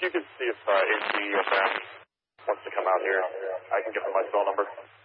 you could see if ACFM wants to come out here, I can give them my cell number.